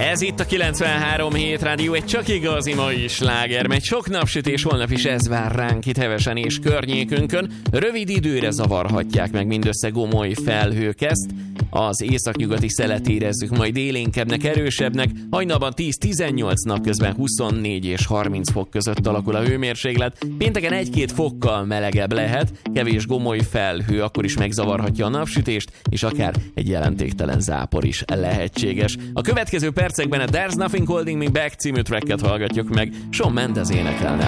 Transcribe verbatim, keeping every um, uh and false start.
Ez itt a kilencvenhárom hét rádió, egy csak igazi mai sláger, megy sok napsütés, holnap is ez vár ránk itt Hevesen és környékünkön. Rövid időre zavarhatják meg mindössze gomoly felhők ezt. Az északnyugati szelet érezzük majd élénkebbnek, erősebbnek, hajnalban tíz-tizennyolc, napközben huszonnégy és harminc fok között alakul a hőmérséklet, pénteken egy-két fokkal melegebb lehet, kevés gomoly felhő akkor is megzavarhatja a napsütést, és akár egy jelentéktelen zápor is lehetséges. A következő percekben a There's Nothing Holding Me Back című tracket hallgatjuk meg, Shawn Mendes énekelne.